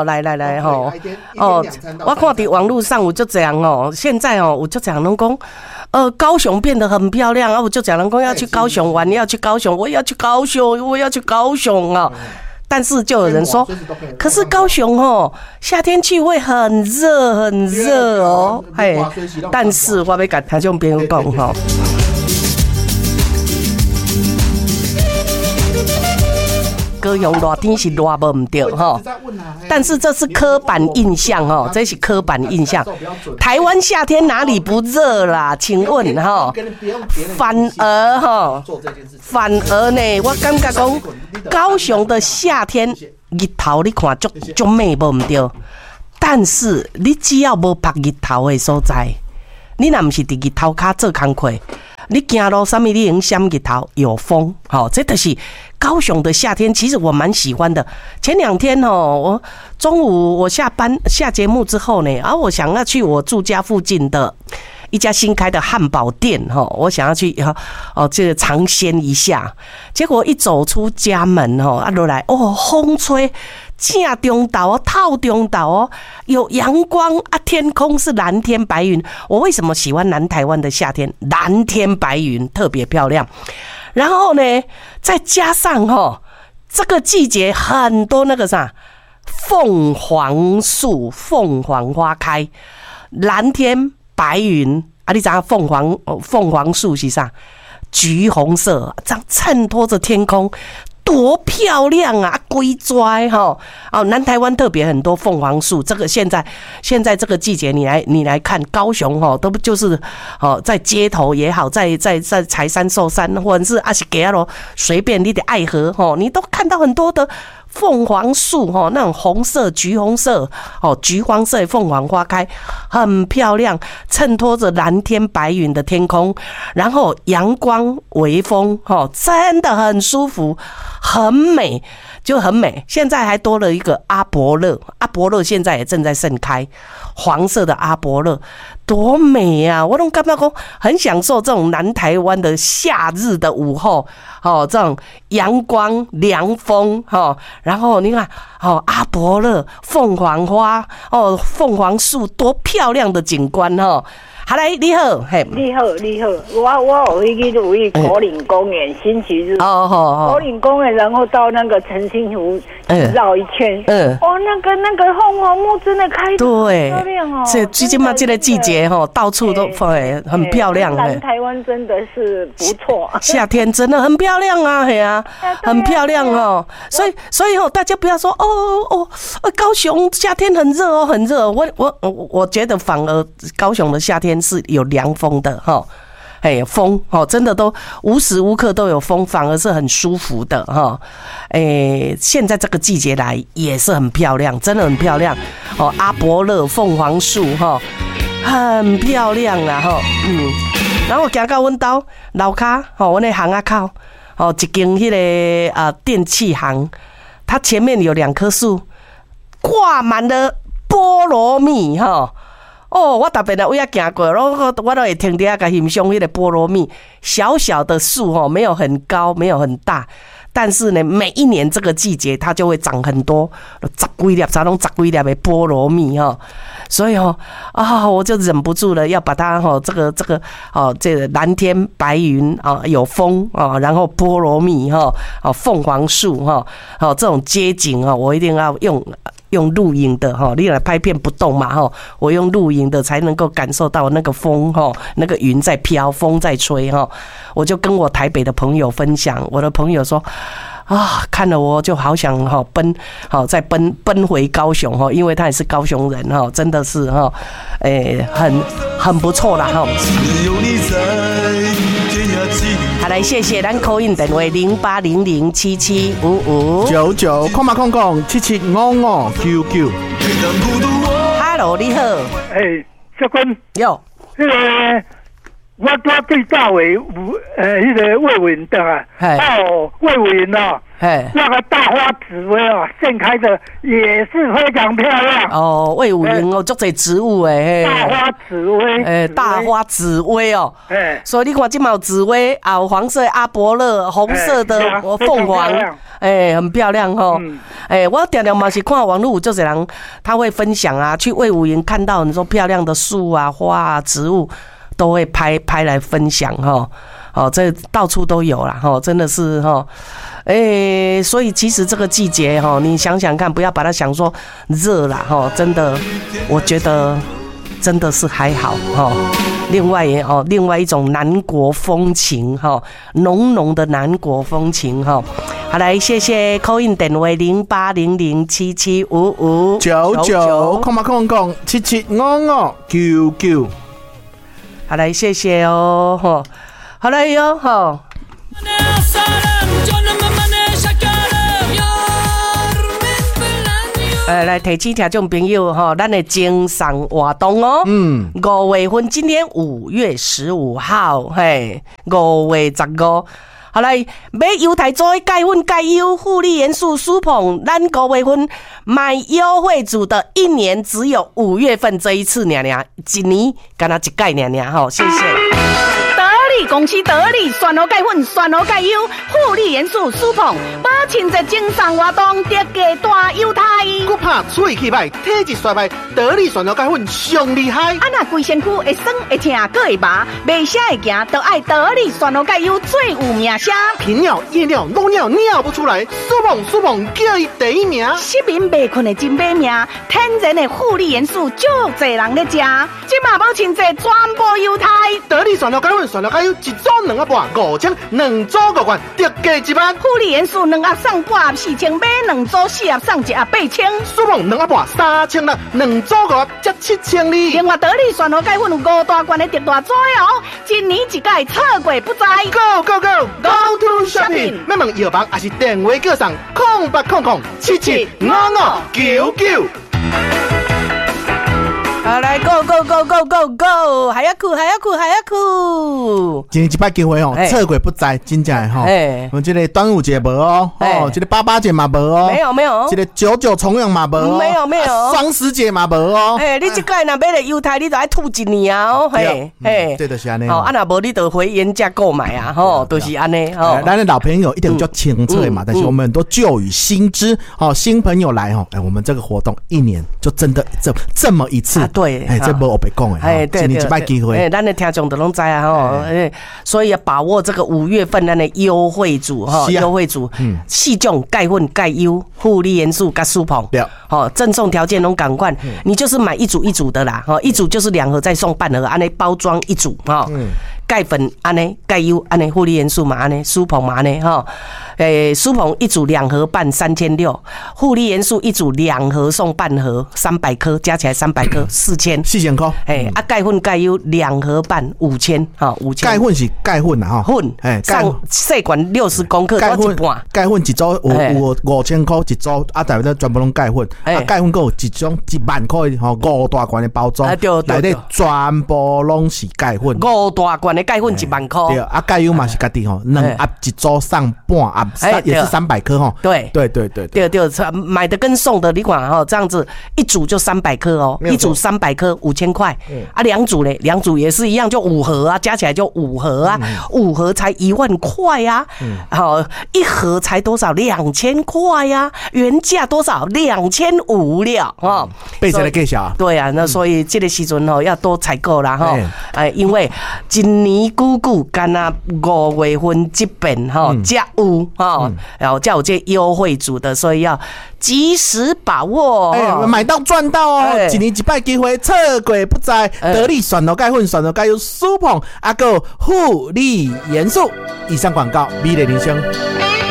来吼，我看伫网络上有就这样哦，现在哦，我就讲人讲，高雄变得很漂亮啊，我就讲人讲要去高雄玩，要去高雄，我要去高雄，我要去高雄啊。但是就有人说，可是高雄哦，夏天去会很热很热哦，嘿，但是我要跟听众朋友讲吼。高雄热天是热无唔对哈，但是这是刻板印象哈，这是刻板印象。台湾夏天哪里不热啦？请问哈，反而呢，我感觉讲高雄的夏天日头你看足美无唔对，但是你只要无晒日头的所在，你若唔是伫日头骹做工课。你走路什么你能闪日头有风，好，这就是高雄的夏天。其实我蛮喜欢的。前2天哦，我中午我下节目之后呢，我想要去我住家附近的一家新开的汉堡店哈，我想要去这个尝鲜一下。结果一走出家门落来风吹。正中岛透中岛有阳光啊，天空是蓝天白云。我为什么喜欢南台湾的夏天？蓝天白云特别漂亮。然后呢，再加上这个季节很多那个啥凤凰树，凤凰花开，蓝天白云啊，你知道凤凰树是啥？橘红色，这样衬托着天空。多漂亮啊！龟拽南台湾特别很多凤凰树。这个现在这个季节，你来看高雄都不就是在街头也好，在柴山寿山，或者是阿西给罗随便你的爱河你都看到很多的凤凰树那种红色、橘红色橘黄色的凤凰花开，很漂亮，衬托着蓝天白云的天空，然后阳光微风真的很舒服。很美，就很美。现在还多了一个阿勃勒现在也正在盛开，黄色的阿勃勒，多美啊！我都感觉说很享受这种南台湾的夏日的午后，这种阳光凉风，然后你看，阿勃勒、凤凰花，凤凰树，多漂亮的景观，好来，你好，嘿， 你好，我有去口岭公园，星期日，口岭公园，然后到那个澄清湖绕一圈，那个凤凰木真的开得很漂亮哦。 这最近嘛，这个季节到处都很漂亮。 南台湾真的是不错， 夏天真的很漂亮啊，嘿啊，很漂亮哦。所以大家不要说高雄夏天很热很热。我觉得反而高雄的夏天是有凉风的风真的都无时无刻都有风，反而是很舒服的现在这个季节来也是很漂亮，真的很漂亮阿勃勒、凤凰树很漂亮啦然后行到阮兜楼骹阮的巷仔口一间迄个电器行，它前面有2棵树，挂满了菠萝蜜我特别的我也行过，我都会停在那欣赏那个菠萝蜜。小小的树没有很高，没有很大，但是呢，每一年这个季节它就会长很多10几粒，才拢10几粒的菠萝蜜所以我就忍不住了，要把它这个蓝天白云有风然后菠萝蜜凤凰树这种街景我一定要用录影的你来拍片不动嘛我用录影的才能够感受到那个风那个云在飘，风在吹我就跟我台北的朋友分享，我的朋友说看了我就好想再奔回高雄因为他也是高雄人真的是很不错啦好来，谢谢咱 call in 电话0800775599， Hello， 你好。 小坤， 哟， 我最早的那个魏文的啊，魏文哦，那个大花紫薇哦，盛开的也是非常漂亮。 哦，魏武营哦，足侪植物诶， 大花紫薇， 大花紫薇哦，所以你看这有紫薇啊，黄色阿伯乐，红色的凤凰，很漂亮哦。我常常嘛是看网络有足侪人他会分享啊，去魏武营看到你说漂亮的树啊、花啊、植物。都会拍来分享哈，这到处都有啦哈，真的是哈，所以其实这个季节哈，你想想看，不要把它想说热啦哈，真的，我觉得真的是还好哈。另外一种南国风情哈，浓浓的南国风情哈。好，来谢谢 call in 电话 0800775599， 好来，谢谢哦，哈，好来哟，哈。来提醒听众朋友哈，咱的精神活动哦。5月份，今天5月15号，嘿，5月15。好来，买优台做钙粉钙优护理元素舒捧，咱5月份买优惠组的一年只有5月份这一次，一年干那一盖哈，谢谢。 公司得力选好钙粉，选好钙优护理元素舒捧，保亲节精神活动，特价大优待。 我怕喙气歹，体质衰败，得力选好钙粉上厉害。 啊那规身躯会酸会痛，佫会麻，袂啥会行，都爱得力选好钙优最有名声。 频尿、夜尿、漏尿尿不出来，舒捧叫伊第一名。 失眠袂困的真买命，天然的护理元素，足侪人咧食。即马保亲节全部优待， 得力选好钙粉，选好钙优。一组2盒半，5000；2组5罐，特价1万。 护理元素2盒送半盒4000，买2组4盒送1盒8000。 舒捧2盒半3600，2组5盒才7000哩。 另外得力选好钙粉有5大罐的特大组哦，一年一届错过不再。 Go to shopping！ 要问药房还是电话叫上0800775599。 好来 ，Go！ 还要哭！ 今年一摆机会哦，错过不再，真正吼。我们这个端午节无哦，这个88节嘛无哦， 没有， 这个99重阳嘛无哦， 没有， 双十节嘛无哦。 你这个若买了优待，你就要吐一年啊！哦， 这就是安尼。 好，若无你就回原价购买啊！吼，都是安尼。吼， 咱的老朋友一定比较清楚嘛，但是我们很多旧与新知，新朋友来我们这个活动一年就真的这么一次。 对， 这无白讲的，今年一摆机会， 咱的听众都拢知啊吼，所以要把握这个5月份咱的优惠组哈，优惠组4种钙粉、钙优、护理元素跟舒捧，赠送条件拢赶快，你就是买一组一组的啦，一组就是2盒再送半盒，安尼包装一组哈，钙粉安尼，钙优安尼，护理元素嘛安尼，舒捧嘛安尼哈。舒捧一组2盒半3600，护理元素一组2盒送半盒300颗，加起来300颗4000 块。 钙粉钙优2盒半5000，哈5000。 钙粉是钙粉呐哈， 粉上细管60公克， 钙粉钙粉一组有5000块一组，大部分全部拢钙粉。钙粉有一种1万块5大罐的包装，内底全部拢是钙粉。 5大罐的钙粉1万块。 对，钙优嘛是家己2盒一组送半盒。也是300颗哈， 对，买的跟送的，你看哈，这样子一组就300颗哦，一组300颗5000块，啊，2组嘞，2组也是一样，就5盒啊，加起来就5盒啊，5盒才1万块啊，好，1盒才多少2000块呀，原价多少2500了哈， 被谁来介绍？ 对啊，那所以这个时阵要多采购啦哈，因为今年久干那5月份这边哈才有。然后叫我这优惠组的，所以要及时把握。 买到赚到哦！一年一摆机会，错过不再。得力选好钙粉，选好钙优舒捧，还有护理元素。以上广告，美丽人生。